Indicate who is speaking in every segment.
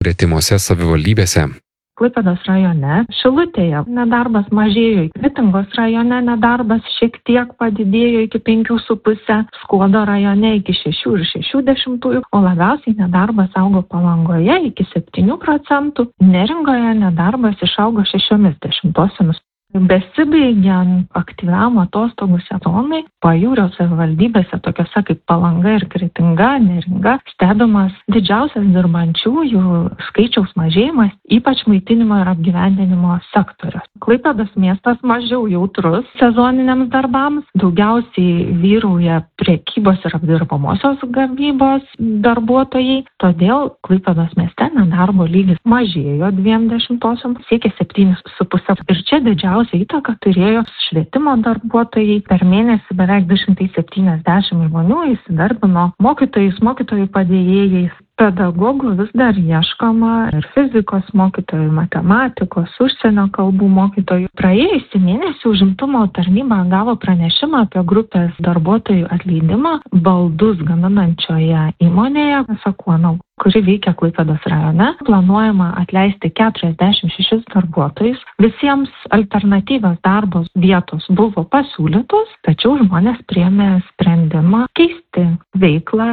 Speaker 1: gretimose savivaldybėse.
Speaker 2: Klaipėdos rajone, Šilutėje nedarbas mažėjo, Kretingos rajone nedarbas šiek tiek padidėjo iki 5,5, Skuodo rajone iki 6,6, o labiausiai nedarbas augo Palangoje iki 7%, Neringoje nedarbas išaugo 0,6%. Besibaigiant aktyviam atostogų sezonui, pajūrio savivaldybėse, tokiose kaip Palanga ir Kretinga, Neringa, stebimas didžiausias dirbančiųjų skaičiaus mažėjimas, ypač maitinimo ir apgyvendinimo sektorius. Klaipėdos miestas mažiau jautrus sezoniniams darbams, daugiausiai vyrauja prekybos ir apdirbamosios gamybos darbuotojai, todėl Klaipėdos mieste nedarbo lygis mažėjo 0,2, siekia 7,5. Ir čia didžiausia įtaka turėjo švietimo darbuotojai. Per mėnesį beveik 270 žmonių įsidarbino mokytojais, mokytojų padėjėjais. Pedagogų vis dar ieškoma ir fizikos mokytojų, matematikos, užsienio kalbų mokytojų. Praėjusį mėnesį užimtumo tarnyba gavo pranešimą apie grupės darbuotojų atleidimą baldus gaminančioje įmonėje Sakuonau, kuri veikia Klaipėdos rajone. Planuojama atleisti 46 darbuotojus. Visiems alternatyvios darbo vietos buvo pasiūlytos, tačiau žmonės priėmė sprendimą keisti veiklą.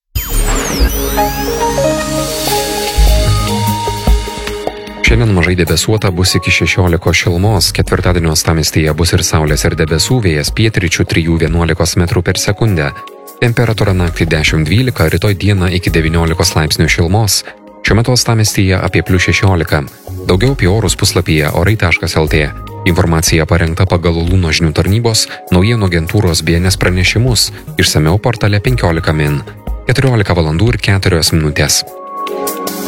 Speaker 1: Šiandien mažai debesuota, bus iki 16 šilumos, ketvirtadienio uostamiestyje bus ir saulės ir debesų, vėjas pietryčių 3–11 metrų per sekundę. Temperatūra naktį 10–12, rytoj dieną iki 19 laipsnių šilumos. Šiuo metu uostamiestyje apie +16. Daugiau apie orus puslapyje orai.lt. Informacija parengta pagal Luno žinių tarnybos, naujienų agentūros BNS pranešimus, išsamiau portale 15 min. 14 valandų ir 4 minutės.